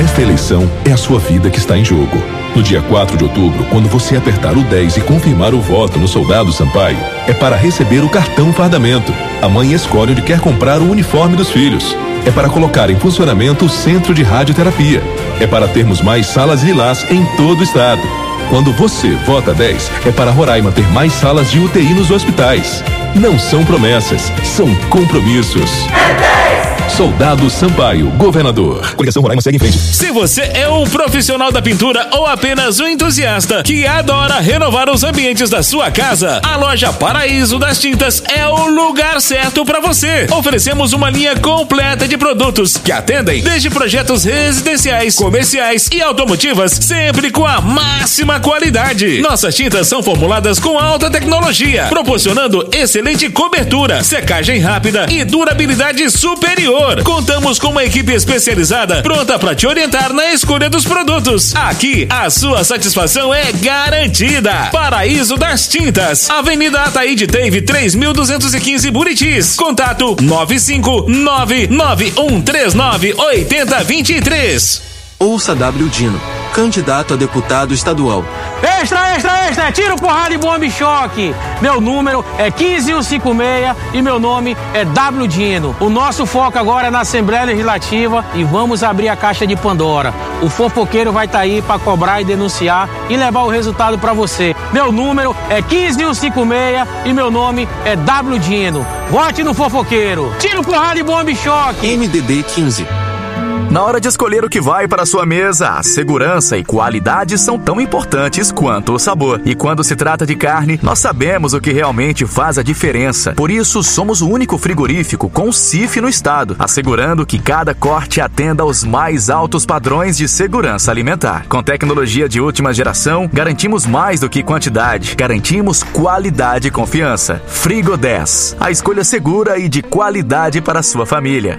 Nesta eleição, é a sua vida que está em jogo. No dia 4 de outubro, quando você apertar o 10 e confirmar o voto no Soldado Sampaio, é para receber o cartão fardamento. A mãe escolhe onde quer comprar o uniforme dos filhos. É para colocar em funcionamento o centro de radioterapia. É para termos mais salas lilás em todo o estado. Quando você vota 10, é para Roraima ter mais salas de UTI nos hospitais. Não são promessas, são compromissos. É 10! Soldado Sampaio, governador. Coligação Roraima segue em frente. Se você é um profissional da pintura ou apenas um entusiasta que adora renovar os ambientes da sua casa, a loja Paraíso das Tintas é o lugar certo para você. Oferecemos uma linha completa de produtos que atendem desde projetos residenciais, comerciais e automotivas, sempre com a máxima qualidade. Nossas tintas são formuladas com alta tecnologia, proporcionando excelente cobertura, secagem rápida e durabilidade superior. Contamos com uma equipe especializada pronta para te orientar na escolha dos produtos. Aqui, a sua satisfação é garantida. Paraíso das Tintas, Avenida Ataíde Teve 3215 Buritis. Contato 95991398023. Ouça W. Dino, candidato a deputado estadual. Extra, extra, extra, tiro, porrada e bomba e choque. Meu número é 15156 e meu nome é W. Dino. O nosso foco agora é na Assembleia Legislativa e vamos abrir a caixa de Pandora. O fofoqueiro vai estar aí para cobrar e denunciar e levar o resultado para você. Meu número é 15156 e meu nome é W. Dino. Vote no fofoqueiro. Tiro, porrada e bomba e choque. MDB 15. Na hora de escolher o que vai para a sua mesa, a segurança e qualidade são tão importantes quanto o sabor. E quando se trata de carne, nós sabemos o que realmente faz a diferença. Por isso, somos o único frigorífico com CIF no estado, assegurando que cada corte atenda aos mais altos padrões de segurança alimentar. Com tecnologia de última geração, garantimos mais do que quantidade, garantimos qualidade e confiança. Frigo 10, a escolha segura e de qualidade para a sua família.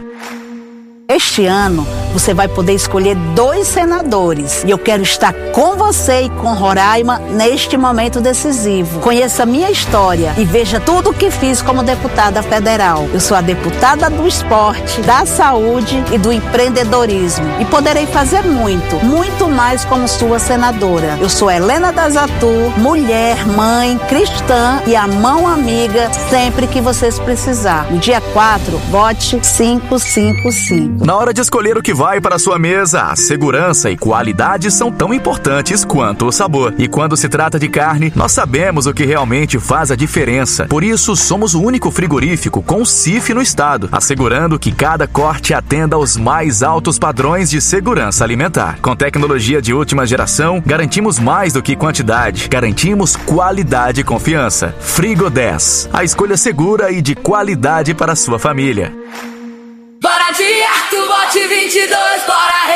Este ano, você vai poder escolher 2 senadores. E eu quero estar com você e com Roraima neste momento decisivo. Conheça minha história e veja tudo o que fiz como deputada federal. Eu sou a deputada do esporte, da saúde e do empreendedorismo. E poderei fazer muito, muito mais como sua senadora. Eu sou Helena Dazatur, mulher, mãe, cristã e a mão amiga sempre que vocês precisar. No dia 4, vote 555. Na hora de escolher o que vai para a sua mesa, a segurança e qualidade são tão importantes quanto o sabor. E quando se trata de carne, nós sabemos o que realmente faz a diferença. Por isso, somos o único frigorífico com CIF no estado, assegurando que cada corte atenda aos mais altos padrões de segurança alimentar. Com tecnologia de última geração, garantimos mais do que quantidade, garantimos qualidade e confiança. Frigo 10, a escolha segura e de qualidade para a sua família. Bora de Arthur, bote 22, bora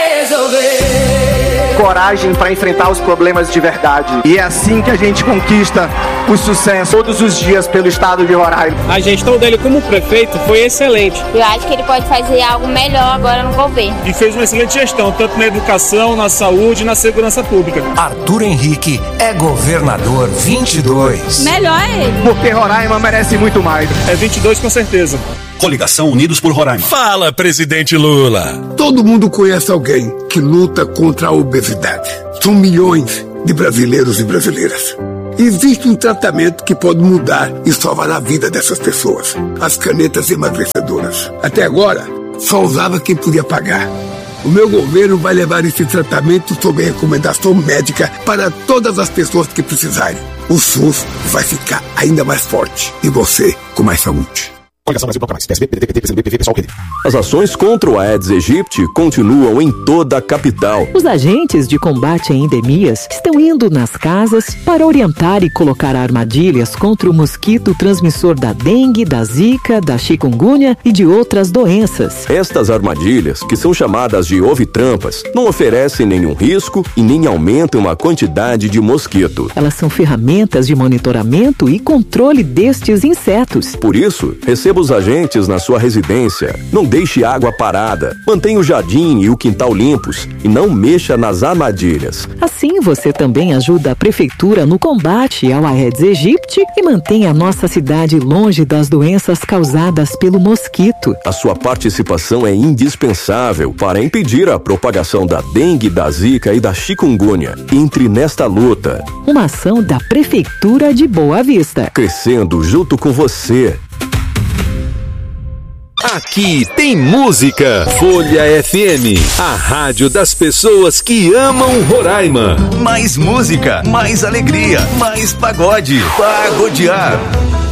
resolver. Coragem para enfrentar os problemas de verdade. E é assim que a gente conquista o sucesso todos os dias pelo estado de Roraima. A gestão dele como prefeito foi excelente. Eu acho que ele pode fazer algo melhor agora no governo. E fez uma excelente gestão, tanto na educação, na saúde e na segurança pública. Arthur Henrique é governador 22. Melhor é ele. Porque Roraima merece muito mais. É 22 com certeza. Coligação Unidos por Roraima. Fala, presidente Lula. Todo mundo conhece alguém que luta contra a obesidade. São milhões de brasileiros e brasileiras. Existe um tratamento que pode mudar e salvar a vida dessas pessoas. As canetas emagrecedoras. Até agora, só usava quem podia pagar. O meu governo vai levar esse tratamento sob recomendação médica para todas as pessoas que precisarem. O SUS vai ficar ainda mais forte e você com mais saúde. Coligação Brasil Bloco Mais, PSB, PDT, PSDB, PV, PSOL, PD. As ações contra o Aedes aegypti continuam em toda a capital. Os agentes de combate a endemias estão indo nas casas para orientar e colocar armadilhas contra o mosquito transmissor da dengue, da zika, da chikungunya e de outras doenças. Estas armadilhas, que são chamadas de ovitrampas, não oferecem nenhum risco e nem aumentam a quantidade de mosquito. Elas são ferramentas de monitoramento e controle destes insetos. Por isso, receba Receba os agentes na sua residência. Não deixe água parada. Mantenha o jardim e o quintal limpos e não mexa nas armadilhas. Assim você também ajuda a prefeitura no combate ao Aedes aegypti e mantém a nossa cidade longe das doenças causadas pelo mosquito. A sua participação é indispensável para impedir a propagação da dengue, da zika e da chikungunya. Entre nesta luta. Uma ação da Prefeitura de Boa Vista. Crescendo junto com você. Aqui tem música. Folha FM, a rádio das pessoas que amam Roraima. Mais música, mais alegria, mais pagode. Pagodear.